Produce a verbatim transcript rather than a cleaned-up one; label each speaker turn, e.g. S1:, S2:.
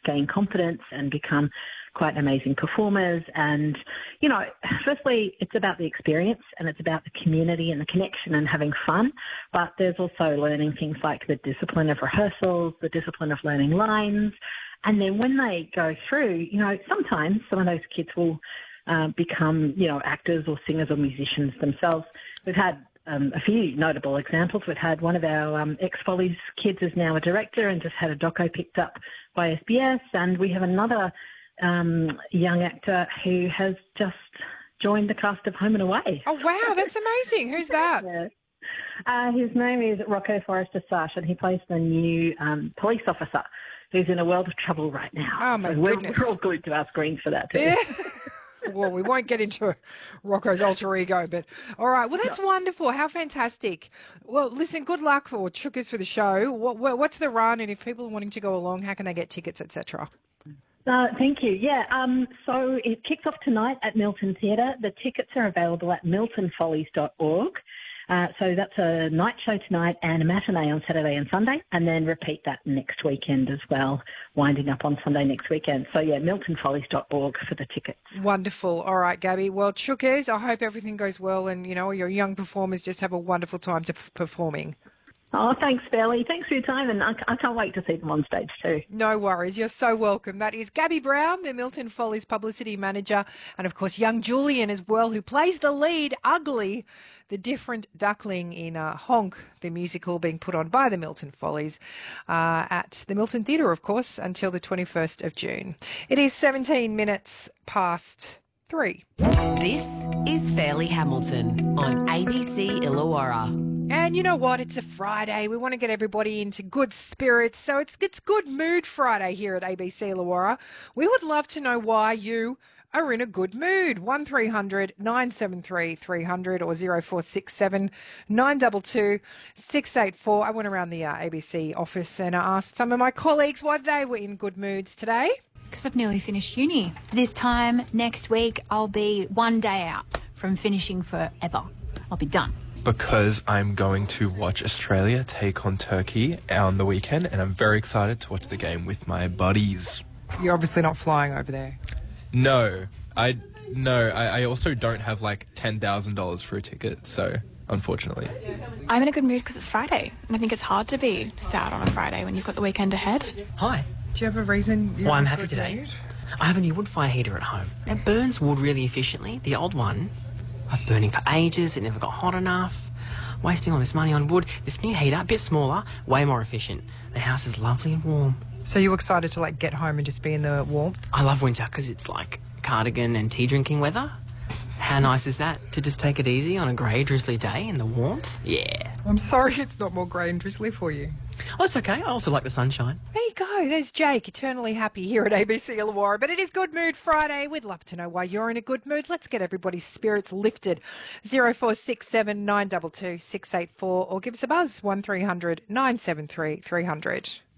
S1: gain confidence and become quite amazing performers. And, you know, firstly, it's about the experience and it's about the community and the connection and having fun. But there's also learning things like the discipline of rehearsals, the discipline of learning lines. And then when they go through, you know, sometimes some of those kids will uh, become, you know, actors or singers or musicians themselves. We've had Um, a few notable examples. We've had one of our um, ex-Follies kids is now a director and just had a doco picked up by S B S, and we have another um, young actor who has just joined the cast of Home and Away.
S2: Oh, wow, that's amazing. Who's that?
S1: Yeah. Uh, his name is Rocco Forrester Sash, and he plays the new um, police officer who's in a world of trouble right now.
S2: Oh, my
S1: so we're,
S2: goodness.
S1: we're all glued to our screens for that too.
S2: Yeah. Well, we won't get into Rocco's alter ego, but all right. Well, that's wonderful. How fantastic. Well, listen, good luck for Chookers for the show. What, what, what's the run? And if people are wanting to go along, how can they get tickets, et cetera?
S1: Uh, thank you. Yeah, um, so it kicks off tonight at Milton Theatre. The tickets are available at milton follies dot org. Uh, so that's a night show tonight and a matinee on Saturday and Sunday, and then repeat that next weekend as well, winding up on Sunday next weekend. So, yeah, milton follies dot org for the tickets.
S2: Wonderful. All right, Gabby. Well, Chookers, I hope everything goes well and, you know, your young performers just have a wonderful time to performing.
S1: Oh, thanks, Belly. Thanks for your time, and I, I can't wait to see them on stage too.
S2: No worries. You're so welcome. That is Gabby Brown, the Milton Follies publicity manager, and, of course, young Julian as well, who plays the lead, Ugly, the different duckling in uh, Honk, the musical being put on by the Milton Follies uh, at the Milton Theatre, of course, until the twenty-first of June. It is seventeen minutes past three.
S3: This is Fairly Hamilton on A B C Illawarra.
S2: And you know what? It's a Friday. We want to get everybody into good spirits. So it's it's Good Mood Friday here at A B C Illawarra. We would love to know why you are in a good mood. one three hundred nine seven three three hundred or zero four six seven nine two two six eight four. I went around the uh, A B C office and I asked some of my colleagues why they were in good moods today.
S4: Because I've nearly finished uni. This time next week, I'll be one day out from finishing forever. I'll be done.
S5: Because I'm going to watch Australia take on Turkey on the weekend, and I'm very excited to watch the game with my buddies.
S2: You're obviously not flying over there.
S5: No, I no. I, I also don't have like ten thousand dollars for a ticket, so unfortunately.
S6: I'm in a good mood because it's Friday, and I think it's hard to be sad on a Friday when you've got the weekend ahead.
S7: Hi.
S2: Do you have a reason?
S7: Well, I'm happy today. I have a new wood fire heater at home. It burns wood really efficiently. The old one was burning for ages. It never got hot enough. Wasting all this money on wood. This new heater, a bit smaller, way more efficient. The house is lovely and warm.
S2: So you're excited to like get home and just be in the warmth?
S7: I love winter because it's like cardigan and tea drinking weather. How nice is that to just take it easy on a grey drizzly day in the warmth? Yeah.
S2: I'm sorry it's not more grey and drizzly for you.
S7: Oh, it's okay. I also like the sunshine.
S2: There you go. There's Jake, eternally happy here at A B C Illawarra. But it is Good Mood Friday. We'd love to know why you're in a good mood. Let's get everybody's spirits lifted. zero four six seven nine two two six eight four or give us a buzz, one three hundred nine seven three three hundred.